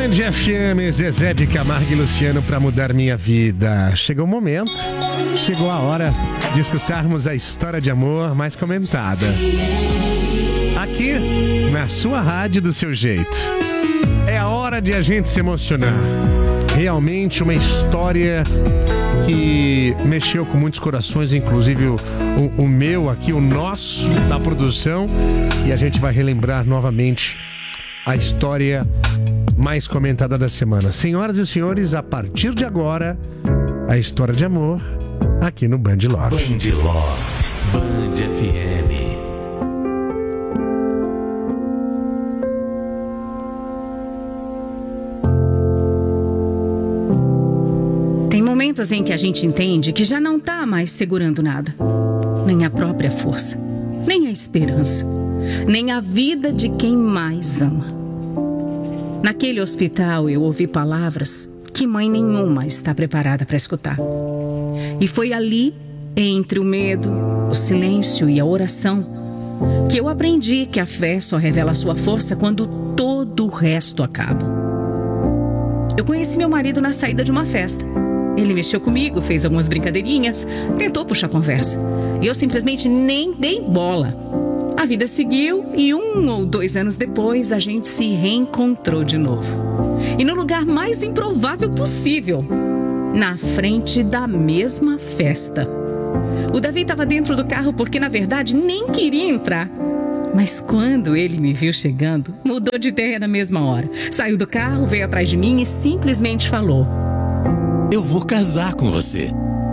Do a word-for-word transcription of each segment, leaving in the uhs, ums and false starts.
Band F M, Zezé de Camargo e Luciano para mudar minha vida. Chegou o momento, chegou a hora de escutarmos a história de amor mais comentada. Aqui, na sua rádio do seu jeito. É a hora de a gente se emocionar. Realmente uma história que mexeu com muitos corações, inclusive o, o, o meu aqui, o nosso, da produção. E a gente vai relembrar novamente a história mais comentada da semana. Senhoras e senhores, a partir de agora, a história de amor aqui no Band Love. Band Love, Band F M. Tem momentos em que a gente entende que já não tá mais segurando nada. Nem a própria força, nem a esperança, nem a vida de quem mais ama. Naquele hospital eu ouvi palavras que mãe nenhuma está preparada para escutar. E foi ali, entre o medo, o silêncio e a oração, que eu aprendi que a fé só revela sua força quando todo o resto acaba. Eu conheci meu marido na saída de uma festa. Ele mexeu comigo, fez algumas brincadeirinhas, tentou puxar conversa. E eu simplesmente nem dei bola. A vida seguiu e um ou dois anos depois a gente se reencontrou de novo. E no lugar mais improvável possível, na frente da mesma festa. O Davi estava dentro do carro porque na verdade nem queria entrar. Mas quando ele me viu chegando, mudou de ideia na mesma hora. Saiu do carro, veio atrás de mim e simplesmente falou: "Eu vou casar com você."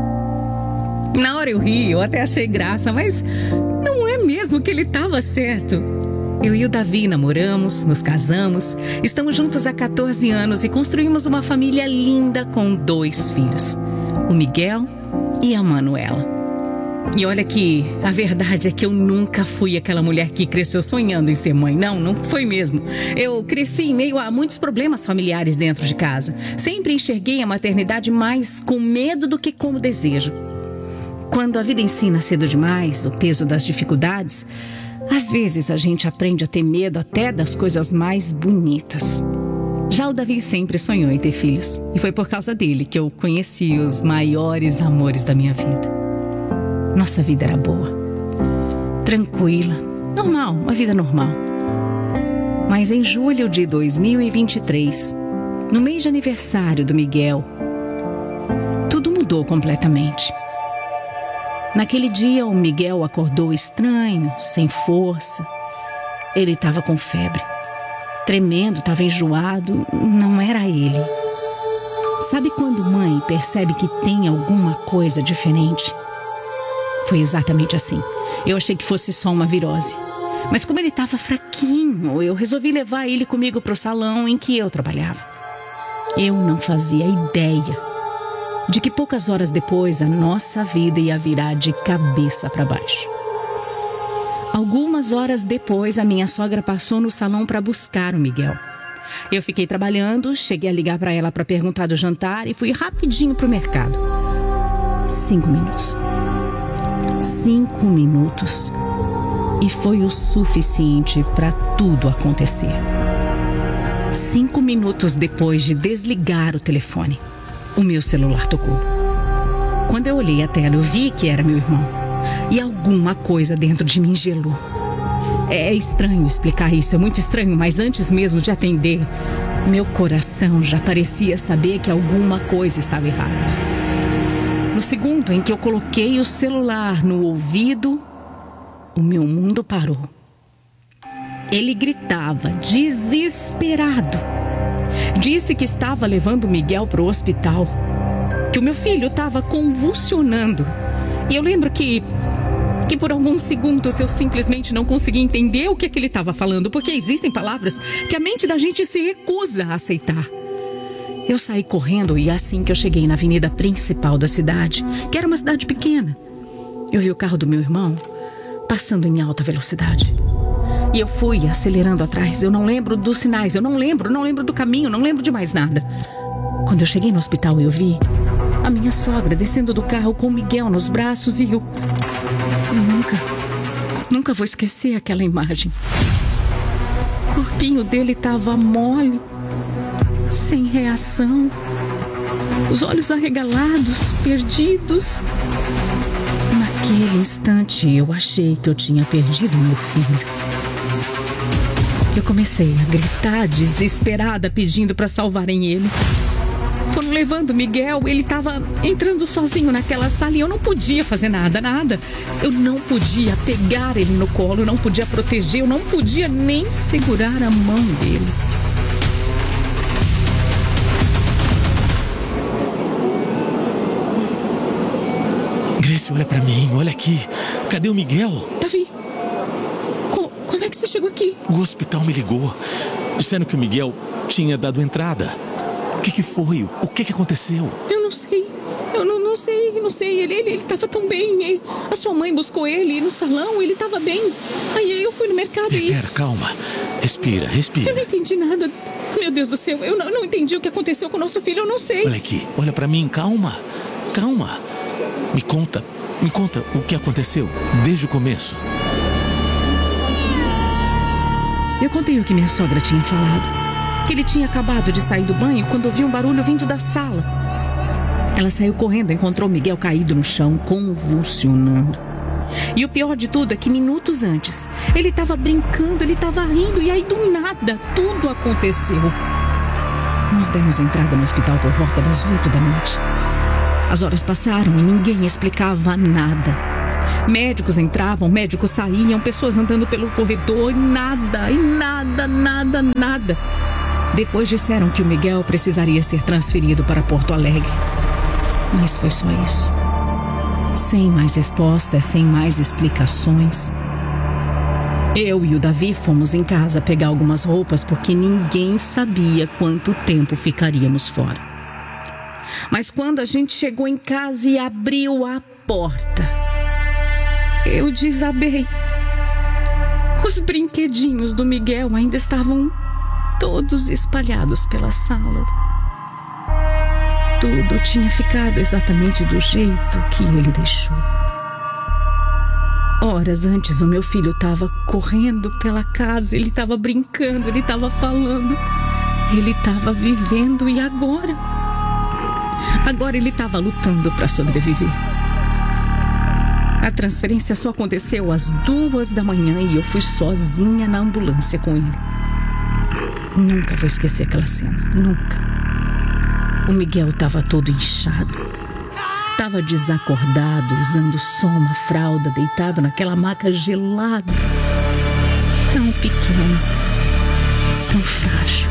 Na hora eu ri, eu até achei graça, mas não é mesmo que ele estava certo. Eu e o Davi namoramos, nos casamos, estamos juntos há catorze anos e construímos uma família linda com dois filhos, o Miguel e a Manuela. E olha que a verdade é que eu nunca fui aquela mulher que cresceu sonhando em ser mãe. Não, não foi mesmo. Eu cresci em meio a muitos problemas familiares dentro de casa. Sempre enxerguei a maternidade mais com medo do que como desejo. Quando a vida ensina cedo demais o peso das dificuldades, às vezes a gente aprende a ter medo até das coisas mais bonitas. Já o Davi sempre sonhou em ter filhos. E foi por causa dele que eu conheci os maiores amores da minha vida. Nossa vida era boa, tranquila, normal, uma vida normal. Mas em julho de dois mil e vinte e três, no mês de aniversário do Miguel, tudo mudou completamente. Naquele dia, o Miguel acordou estranho, sem força. Ele estava com febre, tremendo, estava enjoado, não era ele. Sabe quando mãe percebe que tem alguma coisa diferente? Foi exatamente assim. Eu achei que fosse só uma virose. Mas como ele estava fraquinho, eu resolvi levar ele comigo para o salão em que eu trabalhava. Eu não fazia ideia de que poucas horas depois a nossa vida ia virar de cabeça para baixo. Algumas horas depois, a minha sogra passou no salão para buscar o Miguel. Eu fiquei trabalhando, cheguei a ligar para ela para perguntar do jantar e fui rapidinho pro mercado. Cinco minutos. Cinco minutos. E foi o suficiente para tudo acontecer. Cinco minutos depois de desligar o telefone, o meu celular tocou. Quando eu olhei a tela, eu vi que era meu irmão. E alguma coisa dentro de mim gelou. É estranho explicar isso, é muito estranho, mas antes mesmo de atender, meu coração já parecia saber que alguma coisa estava errada. No segundo em que eu coloquei o celular no ouvido, o meu mundo parou. Ele gritava, desesperado. Disse que estava levando o Miguel para o hospital, que o meu filho estava convulsionando. E eu lembro que, que por alguns segundos eu simplesmente não consegui entender o que, é que ele estava falando, porque existem palavras que a mente da gente se recusa a aceitar. Eu saí correndo e assim que eu cheguei na avenida principal da cidade, que era uma cidade pequena, eu vi o carro do meu irmão passando em alta velocidade. E eu fui acelerando atrás. Eu não lembro dos sinais, eu não lembro, não lembro do caminho, não lembro de mais nada. Quando eu cheguei no hospital, eu vi a minha sogra descendo do carro com o Miguel nos braços e eu... eu nunca, nunca vou esquecer aquela imagem. O corpinho dele estava mole, sem reação, os olhos arregalados, perdidos. Naquele instante, eu achei que eu tinha perdido meu filho. Eu comecei a gritar, desesperada, pedindo para salvarem ele. Foram levando Miguel, ele estava entrando sozinho naquela sala e eu não podia fazer nada, nada. Eu não podia pegar ele no colo, eu não podia proteger, eu não podia nem segurar a mão dele. Grace, olha pra mim, olha aqui. Cadê o Miguel? Davi, co- como é que você chegou aqui? O hospital me ligou, dizendo que o Miguel tinha dado entrada. O que que foi? O que que aconteceu? Eu não sei. Eu não, não sei, não sei. Ele, ele, ele tava tão bem. A sua mãe buscou ele no salão, ele tava bem. Aí eu fui no mercado e... Pera, calma. Respira, respira. Eu não entendi nada. Meu Deus do céu, eu não, não entendi o que aconteceu com o nosso filho, eu não sei. Olha aqui, olha pra mim, calma. Calma. Me conta, me conta o que aconteceu desde o começo. Eu contei o que minha sogra tinha falado. Que ele tinha acabado de sair do banho quando ouviu um barulho vindo da sala. Ela saiu correndo e encontrou Miguel caído no chão, convulsionando. E o pior de tudo é que minutos antes, ele estava brincando, ele estava rindo, e aí do nada, tudo aconteceu. Nós demos entrada no hospital por volta das oito da noite. As horas passaram e ninguém explicava nada. Médicos entravam, médicos saíam, pessoas andando pelo corredor, e nada, e nada, nada, nada. Depois disseram que o Miguel precisaria ser transferido para Porto Alegre. Mas foi só isso. Sem mais respostas, sem mais explicações. Eu e o Davi fomos em casa pegar algumas roupas porque ninguém sabia quanto tempo ficaríamos fora. Mas quando a gente chegou em casa e abriu a porta, eu desabei. Os brinquedinhos do Miguel ainda estavam todos espalhados pela sala. Tudo tinha ficado exatamente do jeito que ele deixou. Horas antes, o meu filho estava correndo pela casa, ele estava brincando, ele estava falando, ele estava vivendo, e agora? Agora ele estava lutando para sobreviver. A transferência só aconteceu às duas da manhã e eu fui sozinha na ambulância com ele. Nunca vou esquecer aquela cena, nunca. O Miguel estava todo inchado. Estava desacordado, usando só uma fralda, deitado naquela maca gelada. Tão pequeno, tão frágil.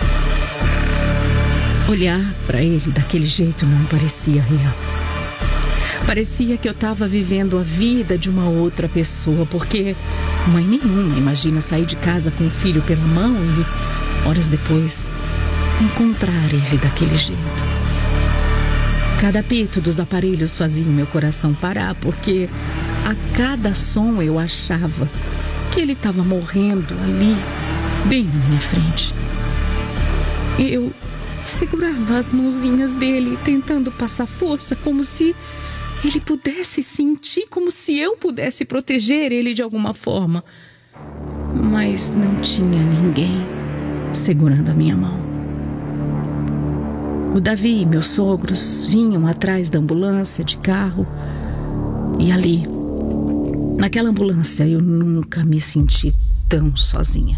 Olhar para ele daquele jeito não parecia real. Parecia que eu estava vivendo a vida de uma outra pessoa, porque mãe nenhuma imagina sair de casa com o filho pela mão e, horas depois, encontrar ele daquele jeito. Cada apito dos aparelhos fazia o meu coração parar, porque a cada som eu achava que ele estava morrendo ali, bem na minha frente. Eu segurava as mãozinhas dele, tentando passar força, como se ele pudesse sentir, como se eu pudesse proteger ele de alguma forma. Mas não tinha ninguém segurando a minha mão. O Davi e meus sogros vinham atrás da ambulância de carro. E ali, naquela ambulância, eu nunca me senti tão sozinha.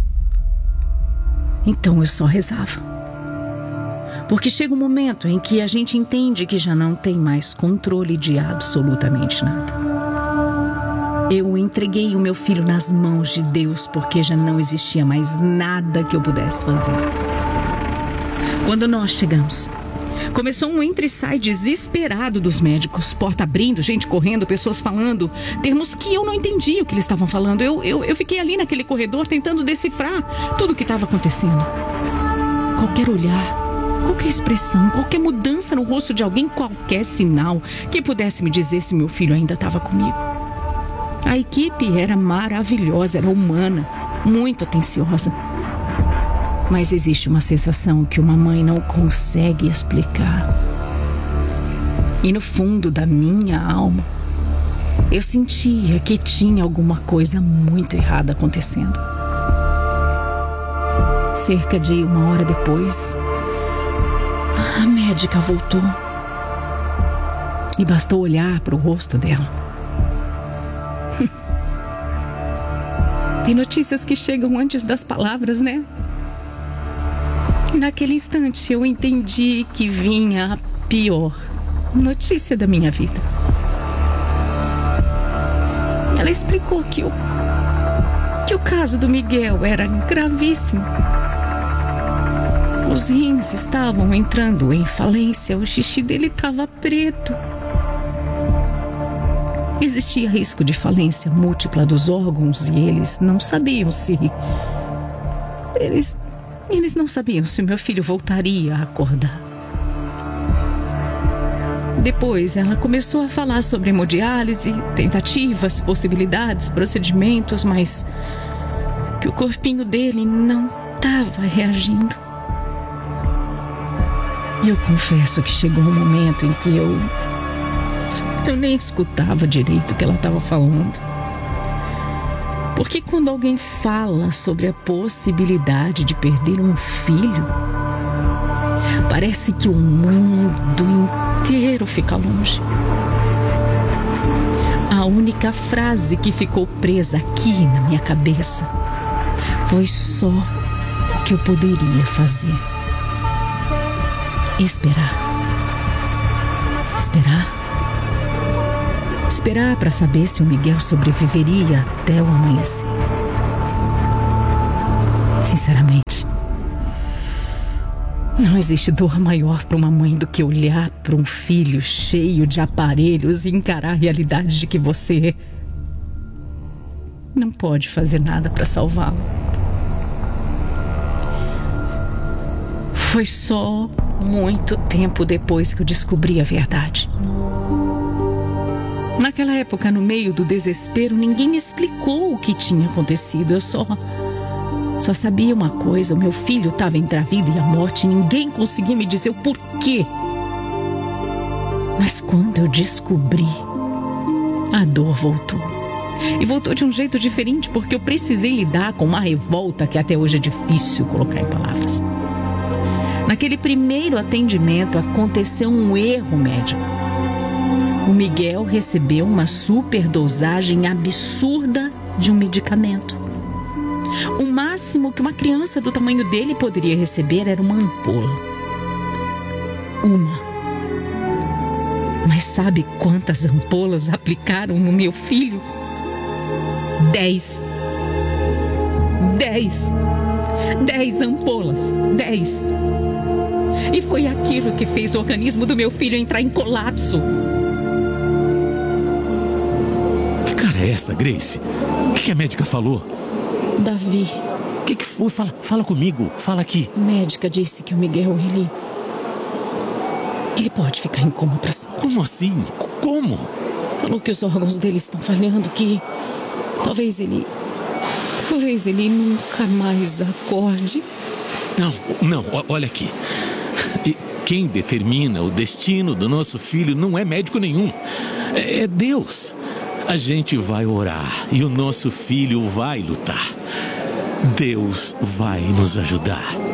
Então eu só rezava. Porque chega um momento em que a gente entende que já não tem mais controle de absolutamente nada. Eu entreguei o meu filho nas mãos de Deus porque já não existia mais nada que eu pudesse fazer. Quando nós chegamos, começou um entra e sai desesperado dos médicos. Porta abrindo, gente correndo, pessoas falando termos que eu não entendia o que eles estavam falando. Eu, eu, eu fiquei ali naquele corredor tentando decifrar tudo o que estava acontecendo. Qualquer olhar, qualquer expressão, qualquer mudança no rosto de alguém, qualquer sinal que pudesse me dizer se meu filho ainda estava comigo. A equipe era maravilhosa, era humana, muito atenciosa. Mas existe uma sensação que uma mãe não consegue explicar. E no fundo da minha alma, eu sentia que tinha alguma coisa muito errada acontecendo. Cerca de uma hora depois, A médica voltou. E bastou olhar para o rosto dela. Tem notícias que chegam antes das palavras, né? E naquele instante eu entendi que vinha a pior notícia da minha vida. Ela explicou que o, que o caso do Miguel era gravíssimo. Os rins estavam entrando em falência, o xixi dele estava preto. Existia risco de falência múltipla dos órgãos e eles não sabiam se... Eles, eles não sabiam se o meu filho voltaria a acordar. Depois ela começou a falar sobre hemodiálise, tentativas, possibilidades, procedimentos, mas que o corpinho dele não estava reagindo. E eu confesso que chegou um momento em que eu... Eu nem escutava direito o que ela estava falando. Porque quando alguém fala sobre a possibilidade de perder um filho, parece que o mundo inteiro fica longe. A única frase que ficou presa aqui na minha cabeça foi só o que eu poderia fazer. Esperar. Esperar. Esperar para saber se o Miguel sobreviveria até o amanhecer. Sinceramente, não existe dor maior para uma mãe do que olhar para um filho cheio de aparelhos e encarar a realidade de que você não pode fazer nada para salvá-lo. Foi só muito tempo depois que eu descobri a verdade. Naquela época, no meio do desespero, ninguém me explicou o que tinha acontecido. Eu só... Só sabia uma coisa, o meu filho estava entre a vida e a morte. Ninguém conseguia me dizer o porquê. Mas quando eu descobri, a dor voltou. E voltou de um jeito diferente, porque eu precisei lidar com uma revolta que até hoje é difícil colocar em palavras. Naquele primeiro atendimento, aconteceu um erro médico. O Miguel recebeu uma superdosagem absurda de um medicamento. O máximo que uma criança do tamanho dele poderia receber era uma ampola. Uma. Mas sabe quantas ampolas aplicaram no meu filho? Dez. Dez. Dez ampolas. Dez. E foi aquilo que fez o organismo do meu filho entrar em colapso. É essa, Grace? O que a médica falou? Davi. O que, que foi? Fala, fala comigo. Fala aqui. A médica disse que o Miguel, ele... Ele pode ficar em coma pra sempre. Como assim? Como? Falou que os órgãos dele estão falhando, que... Talvez ele... Talvez ele nunca mais acorde. Não, não, olha aqui. E quem determina o destino do nosso filho não é médico nenhum. É Deus. A gente vai orar e o nosso filho vai lutar. Deus vai nos ajudar.